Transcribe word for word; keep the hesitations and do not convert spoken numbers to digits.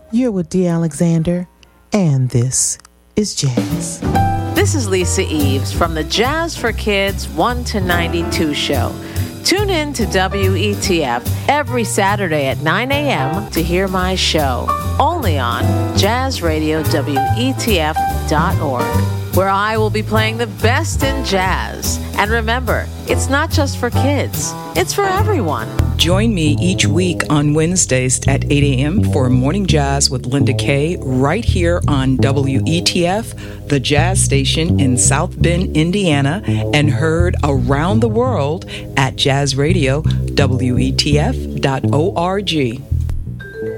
You're with Dee Alexander, and this is Jazz. This is Lisa Eves from the Jazz for Kids one to ninety-two show. Tune in to W E T F every Saturday at nine a.m. to hear my show, only on jazz radio W E T F dot org, where I will be playing the best in jazz. And remember, it's not just for kids, it's for everyone. Join me each week on Wednesdays at eight a.m. for Morning Jazz with Linda Kay, right here on W E T F, the jazz station in South Bend, Indiana, and heard around the world at jazz radio W E T F dot org.